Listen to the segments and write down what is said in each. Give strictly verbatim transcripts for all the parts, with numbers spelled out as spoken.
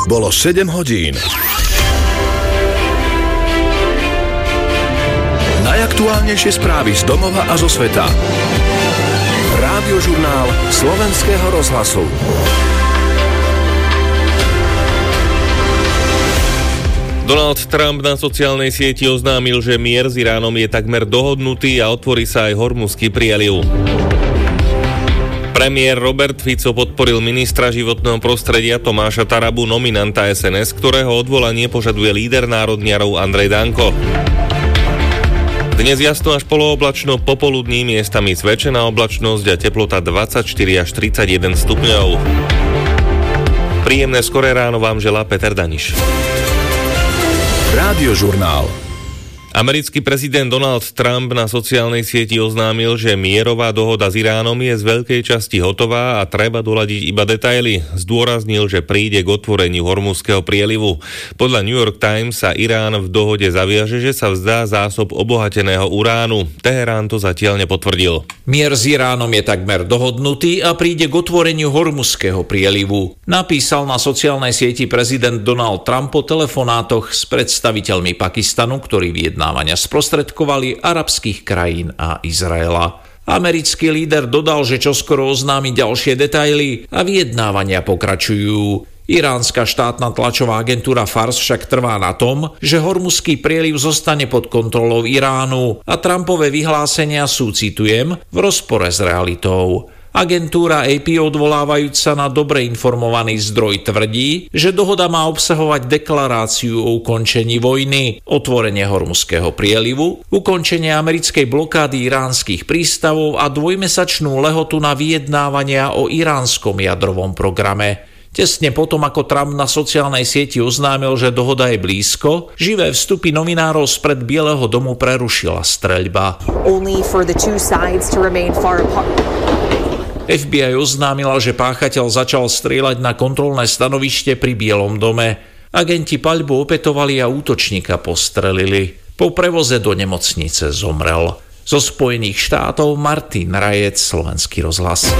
Bolo sedem hodín. Najaktuálnejšie správy z domova a zo sveta. Rádiožurnál Slovenského rozhlasu. Donald Trump na sociálnej sieti oznámil, že mier s Iránom je takmer dohodnutý a otvorí sa aj Hormuzský prieliv. Premiér Robert Fico podporil ministra životného prostredia Tomáša Tarabu, nominanta es en es, ktorého odvolanie požaduje líder národniarov Andrej Danko. Dnes jasno až polooblačno, popoludní miestami zväčšená oblačnosť a teplota dvadsaťštyri až tridsaťjeden stupňov. Príjemné skoré ráno vám želá Peter Daniš. Rádiožurnál. Americký prezident Donald Trump na sociálnej sieti oznámil, že mierová dohoda s Iránom je z veľkej časti hotová a treba doladiť iba detaily. Zdôraznil, že príde k otvoreniu Hormuzského prielivu. Podľa New York Times sa Irán v dohode zaviaže, že sa vzdá zásob obohateného uránu. Teherán to zatiaľ nepotvrdil. Mier s Iránom je takmer dohodnutý a príde k otvoreniu Hormuzského prielivu. Napísal na sociálnej sieti prezident Donald Trump po telefonátoch s predstaviteľmi Pakistanu, ktorí vyjednávania sprostredkovali, arabských krajín a Izraela. Americký líder dodal, že čoskoro oznámi ďalšie detaily a vyjednávania pokračujú. Iránska štátna tlačová agentúra Fars však trvá na tom, že Hormuzský prieliv zostane pod kontrolou Iránu a Trumpové vyhlásenia sú, citujem, v rozpore s realitou. Agentúra á pé, odvolávajúc sa na dobre informovaný zdroj, tvrdí, že dohoda má obsahovať deklaráciu o ukončení vojny, otvorenie Hormuzského prielivu, ukončenie americkej blokády iránskych prístavov a dvojmesačnú lehotu na vyjednávania o iránskom jadrovom programe. Tesne potom, ako Trump na sociálnej sieti oznámil, že dohoda je blízko, živé vstupy novinárov spred Bieleho domu prerušila streľba. Only for the two sides to remain far apart. ef bí aj oznámila, že páchateľ začal strieľať na kontrolné stanovište pri Bielom dome. Agenti paľbu opätovali a útočníka postrelili. Po prevoze do nemocnice zomrel. Zo Spojených štátov Martin Rajec, Slovenský rozhlas.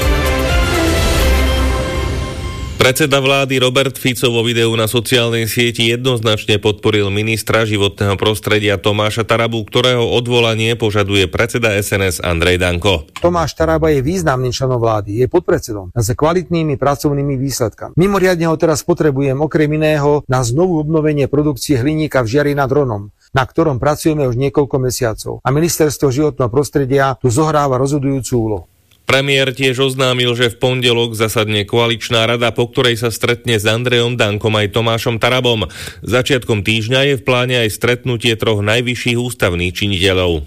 Predseda vlády Robert Fico vo videu na sociálnej sieti jednoznačne podporil ministra životného prostredia Tomáša Tarabu, ktorého odvolanie požaduje predseda es en es Andrej Danko. Tomáš Taraba je významným členom vlády, je podpredsedom s kvalitnými pracovnými výsledkami. Mimoriadne ho teraz potrebujem okrem iného na znovu obnovenie produkcie hliníka v Žiari nad Hronom, na ktorom pracujeme už niekoľko mesiacov. A ministerstvo životného prostredia tu zohráva rozhodujúcu úlohu. Premiér tiež oznámil, že v pondelok zasadne koaličná rada, po ktorej sa stretne s Andrejom Dankom aj Tomášom Tarabom. Začiatkom týždňa je v pláne aj stretnutie troch najvyšších ústavných činiteľov.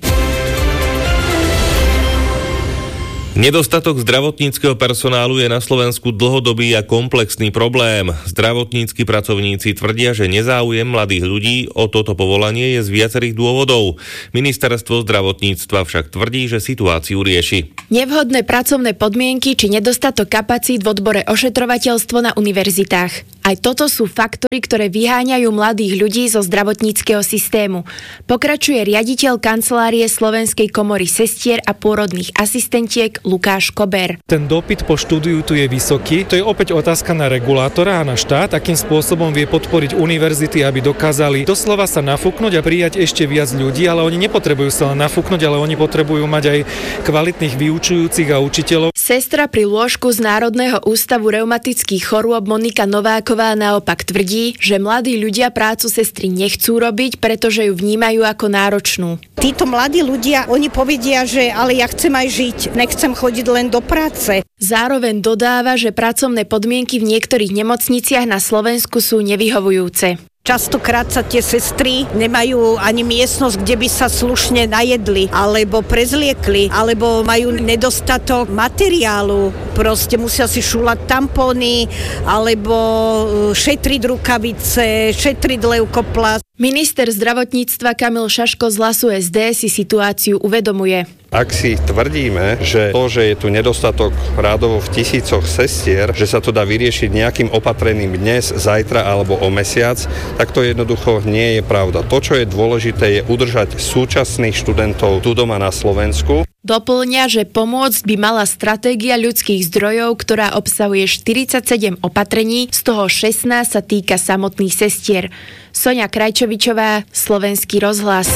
Nedostatok zdravotníckeho personálu je na Slovensku dlhodobý a komplexný problém. Zdravotnícki pracovníci tvrdia, že nezáujem mladých ľudí o toto povolanie je z viacerých dôvodov. Ministerstvo zdravotníctva však tvrdí, že situáciu rieši. Nevhodné pracovné podmienky či nedostatok kapacít v odbore ošetrovateľstvo na univerzitách. Aj toto sú faktory, ktoré vyháňajú mladých ľudí zo zdravotníckeho systému. Pokračuje riaditeľ kancelárie Slovenskej komory sestier a pôrodných asistentiek Lukáš Kober. Ten dopyt po štúdiu tu je vysoký. To je opäť otázka na regulátora a na štát, akým spôsobom vie podporiť univerzity, aby dokázali doslova sa nafúknuť a prijať ešte viac ľudí, ale oni nepotrebujú sa len nafúknuť, ale oni potrebujú mať aj kvalitných vyučujúcich a učiteľov. Sestra pri lôžku z Národného ústavu reumatických chorôb Monika Nováková naopak tvrdí, že mladí ľudia prácu sestry nechcú robiť, pretože ju vnímajú ako náročnú. Títo mladí ľudia, oni povedia, že ale ja chcem aj žiť, nechcem chodiť len do práce. Zároveň dodáva, že pracovné podmienky v niektorých nemocniciach na Slovensku sú nevyhovujúce. Častokrát sa tie sestry nemajú ani miestnosť, kde by sa slušne najedli, alebo prezliekli, alebo majú nedostatok materiálu. Proste musia si šúľať tampóny, alebo šetriť rukavice, šetriť leukoplast. Minister zdravotníctva Kamil Šaško z Hlasu es dé si situáciu uvedomuje. Ak si tvrdíme, že to, že je tu nedostatok rádovo v tisícoch sestier, že sa to dá vyriešiť nejakým opatrením dnes, zajtra alebo o mesiac, tak to jednoducho nie je pravda. To, čo je dôležité, je udržať súčasných študentov tu doma na Slovensku. Doplňa, že pomôcť by mala stratégia ľudských zdrojov, ktorá obsahuje štyridsaťsedem opatrení, z toho šestnásť sa týka samotných sestier. Soňa Krajčovičová, Slovenský rozhlas.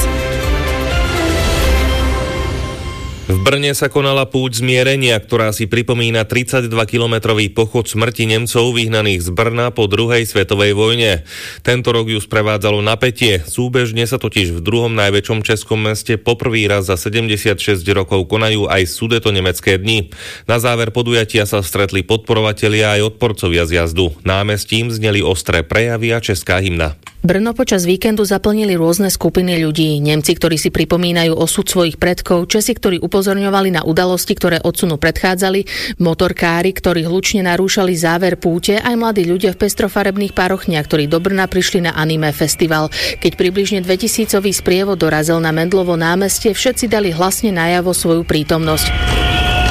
V Brne sa konala púť zmierenia, ktorá si pripomína tridsaťdvakilometrový pochod smrti Nemcov vyhnaných z Brna po druhej svetovej vojne. Tento rok ju sprevádzalo napätie. Súbežne sa totiž v druhom najväčšom českom meste poprvý raz za sedemdesiatšesť rokov konajú aj Sudetonemecké dni. Na záver podujatia sa stretli podporovatelia aj odporcovia zjazdu. Námestím zneli ostré prejavy a česká hymna. Brno počas víkendu zaplnili rôzne skupiny ľudí. Nemci, ktorí si pripomínajú osud svojich predkov, Česi, ktorí upozorňovali na udalosti, ktoré odsunu predchádzali, motorkári, ktorí hlučne narúšali záver púte, aj mladí ľudia v pestrofarebných parochniach, ktorí do Brna prišli na anime festival. Keď približne dvetisícový sprievod dorazil na Mendlovo námestie, všetci dali hlasne najavo svoju prítomnosť.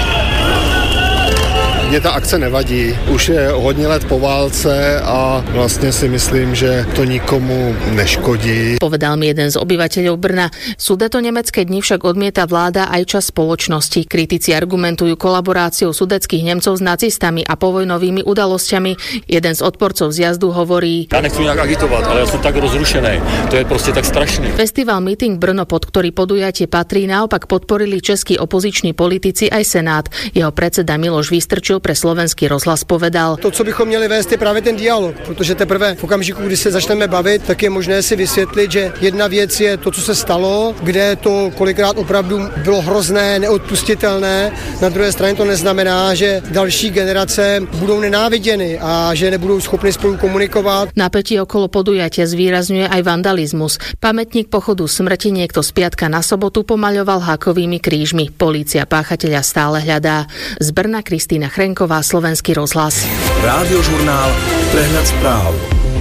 Mně ta akce nevadí. Už je hodně let po válce a vlastně si myslím, že to nikomu neškodí. Povedal mi jeden z obyvateľov Brna. Sudetonemecké dni však odmieta vláda aj časť spoločnosti. Kritici argumentujú kolaboráciou sudeckých Nemcov s nacistami a povojnovými udalosťami. Jeden z odporcov zjazdu hovorí: Ja nechci nejak agitovať, ale ja som tak rozrušený. To je proste tak strašný. Festival Meeting Brno, pod ktorý podujatie patrí, naopak podporili českí opoziční politici aj Senát. Jeho predseda Miloš Vystrčil pre Slovenský rozhlas povedal: To, co bychom měli vést, je právě ten dialog, protože teprve v okamžiku, kdy se začneme bavit, tak je možné si vysvětlit, že jedna věc je to, co se stalo, kde to kolikrát opravdu bylo hrozné, neodpustitelné. Na druhé straně to neznamená, že další generace budou nenáviděny a že nebudou schopni spolu komunikovat. Napätie okolo podujatia zvýrazňuje aj vandalizmus. Pamätník pochodu smrti niekto z piatka na sobotu pomaľoval hákovými krížmi. Polícia páchateľa stále hľadá. Z Brna Kristýna Chrenková, Slovenský rozhlas. Rádiožurnál, prehľad správ.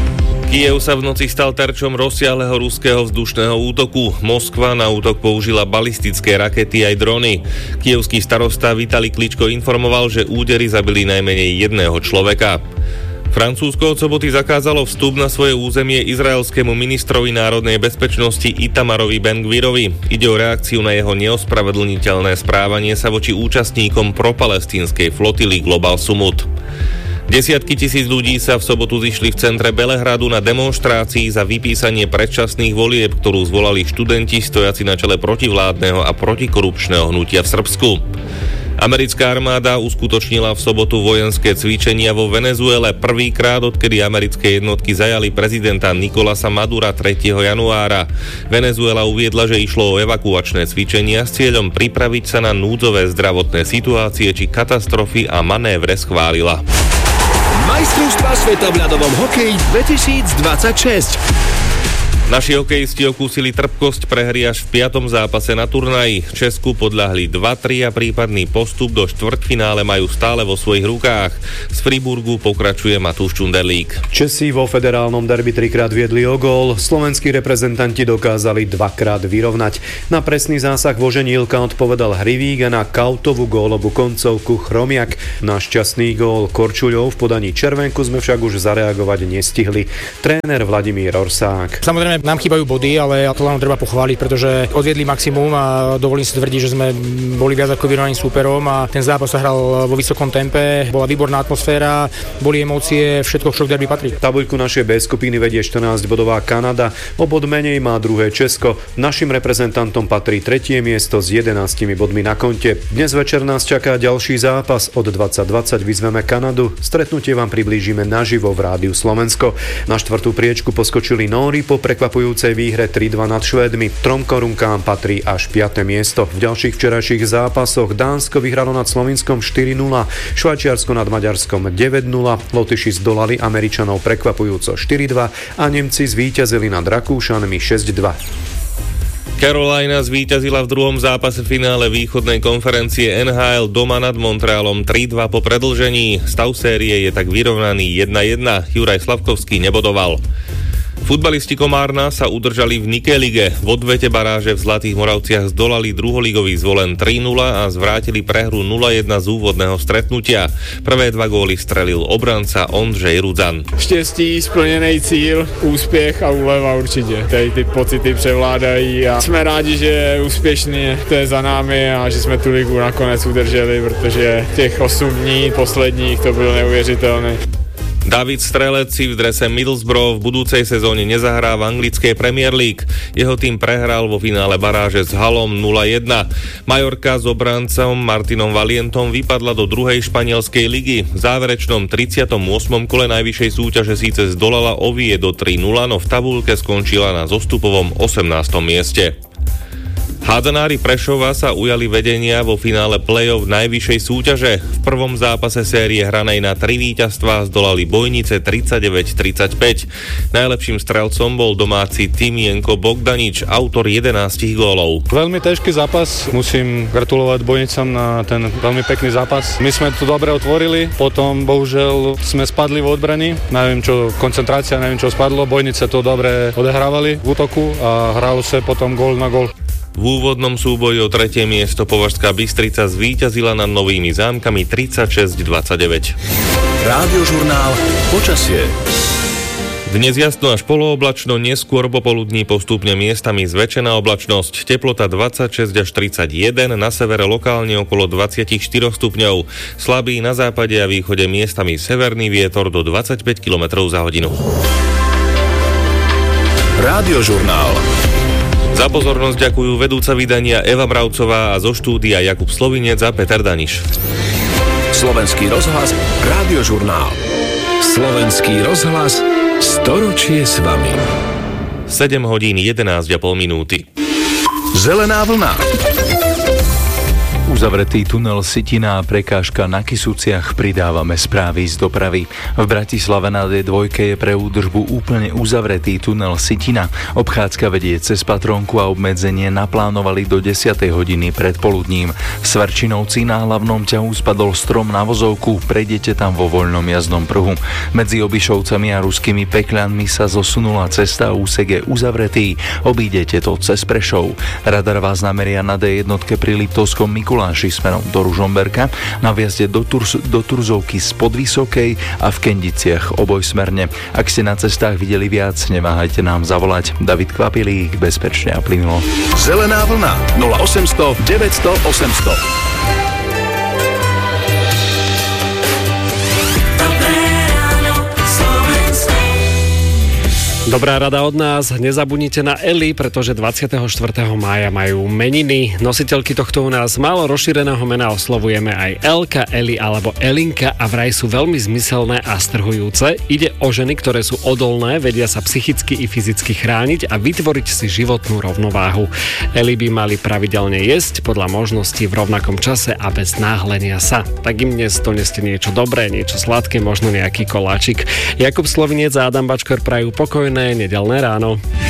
Kyjev sa v noci stal terčom rozsiahleho ruského vzdušného útoku. Moskva na útok použila balistické rakety aj drony. Kyjevský starosta Vitali Kličko informoval, že údery zabili najmenej jedného človeka. Francúzsko od soboty zakázalo vstup na svoje územie izraelskému ministrovi národnej bezpečnosti Itamarovi Ben-Gvirovi. Ide o reakciu na jeho neospravedlniteľné správanie sa voči účastníkom propalestínskej flotily Global Sumut. Desiatky tisíc ľudí sa v sobotu zišli v centre Belehradu na demonštrácii za vypísanie predčasných volieb, ktorú zvolali študenti stojaci na čele protivládneho a protikorupčného hnutia v Srbsku. Americká armáda uskutočnila v sobotu vojenské cvičenia vo Venezuele prvýkrát, odkedy americké jednotky zajali prezidenta Nicolasa Madura tretieho januára. Venezuela uviedla, že išlo o evakuačné cvičenia s cieľom pripraviť sa na núdzové zdravotné situácie či katastrofy a manévre schválila. Majstrovstvá sveta v ľadovom hokeji dvetisícdvadsaťšesť. Naši hokejisti okúsili trpkosť prehry až v piatom zápase na turnaji. Česku podľahli dva tri a prípadný postup do štvrťfinále majú stále vo svojich rukách. Z Friburgu pokračuje Matúš Čunderlík. Česi vo federálnom derby trikrát viedli o gól, slovenskí reprezentanti dokázali dvakrát vyrovnať. Na presný zásah Voženílka odpovedal Hrivík a na Kautovú gólovú koncovku Chromiak. Na šťastný gól Korčuľov v podaní červenku sme však už zareagovať nestihli. Tréner Vladimír Orsák. Samozrejme nám chýbajú body, ale to len treba pochváliť, pretože odviedli maximum a dovolím si tvrdiť, že sme boli viac ako vyrovnaným súperom a ten zápas sa hral vo vysokom tempe, bola výborná atmosféra, boli emócie, všetko, čo k derby patrí. Tabuľku našej B skupiny vedie štrnásťbodová Kanada, o bod menej má druhé Česko. Našim reprezentantom patrí tretie miesto s jedenástimi bodmi na konte. Dnes večer nás čaká ďalší zápas. Od dvadsať dvadsať vyzveme Kanadu. Stretnutie vám priblížime naživo v Rádiu Slovensko. Na štvrtú priečku poskočili Nóri po prekvapujúcej výhre tri dva nad Švédmi. Trom korunkám patrí až piate miesto. V ďalších včerajších zápasoch Dánsko vyhralo nad Slovinskom štyri nula, Švajčiarsko nad Maďarskom deväť nula, Lotyši zdolali Američanov prekvapujúco štyri dva a Nemci zvíťazili nad Rakúšanmi šesť dva. Carolina zvíťazila v druhom zápase finále východnej konferencie en há el doma nad Montrealom tri dva po predĺžení. Stav série je tak vyrovnaný jedna jedna. Juraj Slavkovský nebodoval. Futbalisti Komárna sa udržali v Nike lige. V odvete baráže v Zlatých Moravciach zdolali druholigový Zvolen tri nula a zvrátili prehru nula jedna z úvodného stretnutia. Prvé dva góly strelil obranca Ondřej Rudzan. Štěstí, splněný cíl, úspěch a úleva určitě. Tady ty pocity převládají a jsme rádi, že úspěšně to je za námi a že jsme tu ligu nakonec udrželi, protože těch osm dní posledních to bylo neuvěřitelné. David Strelec si v drese Middlesbrough v budúcej sezóne nezahrá v anglickej Premier League. Jeho tým prehral vo finále baráže s Hullom nula jedna. Majorka s obrancom Martinom Valientom vypadla do druhej španielskej ligy. V záverečnom tridsiatom ôsmom kole najvyššej súťaže síce zdolala Oviedo tri nula, no v tabuľke skončila na zostupovom osemnástom mieste. Hádzanári Prešova sa ujali vedenia vo finále play-off najvyššej súťaže. V prvom zápase série hranej na tri víťazstvá zdolali Bojnice tridsaťdeväť tridsaťpäť. Najlepším strelcom bol domáci Timienko Bogdanič, autor jedenásť gólov. Veľmi ťažký zápas, musím gratulovať Bojnicam na ten veľmi pekný zápas. My sme to dobre otvorili, potom bohužiaľ sme spadli v odbrani, neviem čo, koncentrácia, neviem čo spadlo, Bojnice to dobre odehrávali v útoku a hralo sa potom gól na gól. V úvodnom súboji o tretie miesto Považská Bystrica zvíťazila nad Novými Zámkami tridsaťšesť dvadsaťdeväť. Rádiožurnál Počasie. Dnes jasno až polooblačno, neskôr popoludní postupne miestami zväčšená oblačnosť. Teplota dvadsaťšesť až tridsaťjeden, na severe lokálne okolo dvadsaťštyri stupňov. Slabý na západe a východe miestami severný vietor do dvadsaťpäť kilometrov za hodinu. Rádiožurnál. Za pozornosť ďakujú vedúca vydania Eva Mravcová a zo štúdia Jakub Slovinec a Peter Daniš. Slovenský rozhlas, Rádiožurnál. Slovenský rozhlas, storočie s vami. sedem hodín jedenásť a pol minúty. Zelená vlna. Uzavretý tunel Sitina a prekážka na Kysuciach, pridávame správy z dopravy. V Bratislave na dé dva je pre údržbu úplne uzavretý tunel Sitina. Obchádzka vedie cez Patrónku a obmedzenie naplánovali do desiatej hodiny pred poludním. V Sverčinovci na hlavnom ťahu spadol strom na vozovku, prejdete tam vo voľnom jazdnom pruhu. Medzi Obišovcami a Ruskými Pekľanmi sa zosunula cesta a úsek je uzavretý, obídete to cez Prešov. Radar vás nameria na dé jedna pri Liptovskom Mikuláši smerom do Ružomberka, na vjazde do, Turz, do Turzovky z Podvysokej a v Kendiciach obojsmerne. Ak ste na cestách videli viac, neváhajte nám zavolať. David Kvapilík, bezpečne a plynulo. Zelená vlna nula osemsto deväťsto osemsto. Dobrá rada od nás, nezabudnite na Eli, pretože dvadsiateho štvrtého mája majú meniny. Nositeľky tohto u nás málo rozšíreného mena oslovujeme aj Elka, Eli alebo Elinka a vraj sú veľmi zmyselné a strhujúce. Ide o ženy, ktoré sú odolné, vedia sa psychicky i fyzicky chrániť a vytvoriť si životnú rovnováhu. Eli by mali pravidelne jesť, podľa možností v rovnakom čase a bez náhlenia sa. Tak im dnes doneste niečo dobré, niečo sladké, možno nejaký koláčik. Jakub Slovinec a Adam Bačkor prajú pokojné nedeľné ráno.